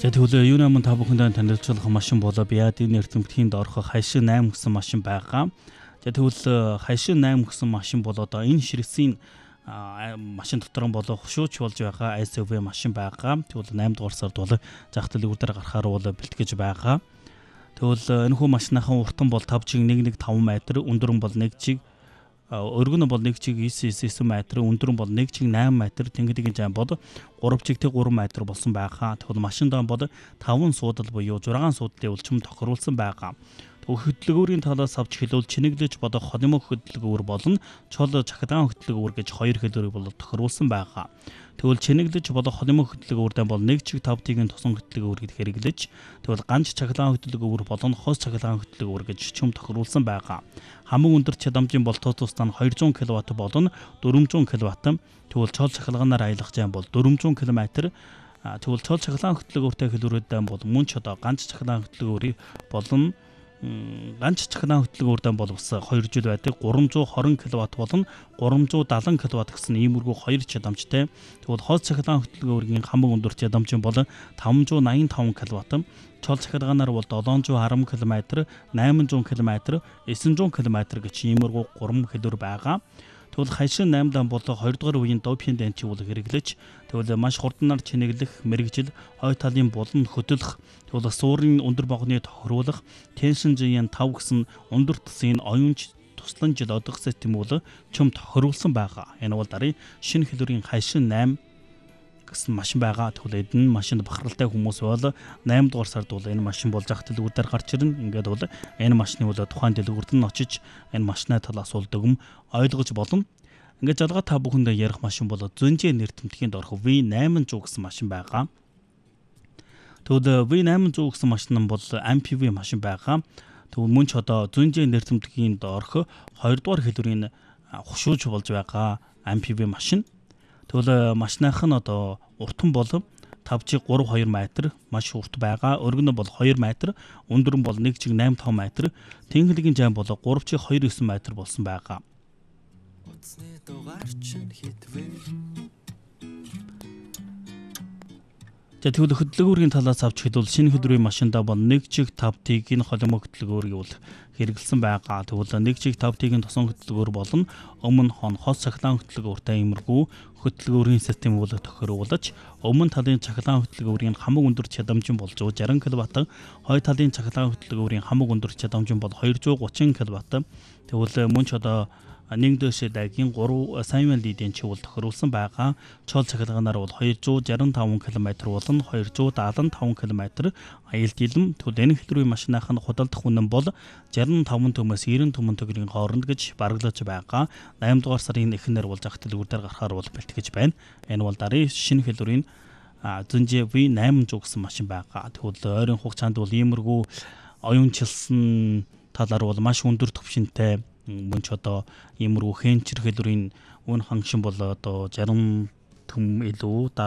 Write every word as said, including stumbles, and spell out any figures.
За тэгвэл юу нэмэн та бүхэндээ танилцуулах машин болоо Биадын эрдэмтдийн доорх хайшин eight гэсэн машин байгаа. За тэгвэл хайшин eight гэсэн машин бол одоо энэ ширхсийн машин дотор нь болоо хушууч болж байгаа эс ю ви машин байгаа. Тэгвэл eight дугаар сард бол зах дэлгүүр дээр гарахаар бол бэлтгэж байгаа. Тэгвэл энэ хүү машиныхан уртан бол five чиг one one five метр, өндөр нь бол one чиг өргөн нь бол one чиг nine nine метр, өндөр нь бол one чиг eight метр, тэнгэрийн зам бол three чиг three метр болсон байгаа. Тэгвэл машиндаа бол five суудал буюу six суудлын өлчм тохируулсан байгаа. Хөдөлгөөрийн талаас авч хэлвэл чинэглэж бодох хонимо хөдөлгөөр болон чол чахлаан хөдөлгөөр гэж хоёр хэлбэрийг бол тохируулсан байгаа. Тэгвэл чинэглэж бодох хонимо хөдөлгөөрдөө бол one чиг five тигийн тусан хөдөлгөөр гэд хэрэглэж тэгвэл ганц чахлаан хөдөлгөөр болон хос чахлаан хөдөлгөөр гэж чөм тохируулсан байгаа. Хамгийн өндөр чадамжийн бол тус тусдаа two hundred киловатт болон four hundred киловатт. Тэгвэл чол чахлаганаар аялах зам бол four hundred км. Тэгвэл чол чахлаан хөдөлгөөртэй хэлбэрүүдээ бол мөн ч одоо ганц чахлаан хөдөлгөөрийг болон ганц чахлаан хөдөлгөөрдөө бол бас two жил байдаг three hundred twenty киловатт болон three seventy киловатт гэсэн иймэрхүү хоёр чадамжтай. Тэгвэл хос чахлаан хөдөлгөөрийн хамгийн өндөр чадамж нь бол five ninety-five киловатт, чол чахлагаанаар бол seven ten км, eight hundred км, nine hundred км гэж иймэрхүү гурван хэлбэр байгаа. Тэгвэл хайшин eight дан бол two дугаар үеийн допийн данчиг бол хэрэглэж тэгвэл маш хурднаар чинэглэх, мэрэгжил, хой талын булан хөдөлөх, тэгвэл суурийн өндөр богоны тохируулах, tension five гэсэн өндөр төсийн оюунч туслан жил одох систем бол чөм тохируулсан байгаа. Энэ бол дарын шинэ хэлбэрийн хайшин eight гэсэн машин байгаа. Тэгвэл энэ машинд бахаралтай хүмүүс бол eight дугаар сард бол энэ машин бол зах дэлгүүрээр гарч ирнэ. Ингээд бол энэ машины бол тухайн дэлгүүрт нь очиж энэ машины талаас асуулт өгм ойлгож болно. Ингээд жалгаа та бүхэндээ ярих машин бол Зөнжийн нэртэмтгийн доорх V eight hundred гэсэн машин байгаа. Тэгвэл V eight hundred гэсэн машин нь бол эм пи ви машин байгаа. Тэгвэл мөн ч одоо Зөнжийн нэртэмтгийн доорх two дугаар хэлбэрийн хушууч болж байгаа эм пи ви машин. Тэгвэл машиных нь одоо уртан бол five чиг three two метр маш урт байгаа. Өргөн нь бол two метр, өндөр нь бол one чиг eighty-five метр, тэнхлэгийн зам бол three чиг twenty-nine метр болсон байгаа. Утасны дугаар чинь хитвэ. За тэгвэл хөдөлгөөрийн талаас авч хэлвэл шинэ хөдөлгөөрийн машиндаа бол one чиг five тигийн холимо хөдөлгөөрийг бол хэрэглэсэн байгаа. Тэгвэл one чиг five тигийн тусан хөдөлгөөр болон өмнө хон хос чахлаан хөдөлгөөртэй иймэрхүү хөдөлгөөрийн систем бол тохируулж өмнө талын чахлаан хөдөлгөөрийн хамгийн өндөр чадамж нь бол one hundred sixty киловатт, хой талын чахлаан хөдөлгөөрийн хамгийн өндөр чадамж нь бол two hundred thirty киловатт. Тэгвэл мөн ч одоо нэг дэше дагийн three Simon Lee-ийн чиг бол тохируулсан байгаа. Чол чахлаганаар бол two hundred sixty-five км болон two hundred seventy-five км аялал дийлэм. Тэгвэл энэ хэлбэрийн машиных нь худалдах үнэн бол sixty-five төмөөс ninety төгрөгийн хооронд гэж баргалж байгаа. eight дугаар сарын эхнэр бол зах дэлгүүрээр гарахаар бол бэлтгэж байна. Энэ бол дарын шинэ хэлбэрийн Зөнжийн V eight hundred гэсэн машин байгаа. Тэгвэл ойрын хугацаанд бол иймэрхүү оюунчилсан талаар бол маш өндөр түвшинтэй мөн ч одоо иймэрхүү хэнчэр хэлбэрийн үн хангшин бол одоо sixty төм илүү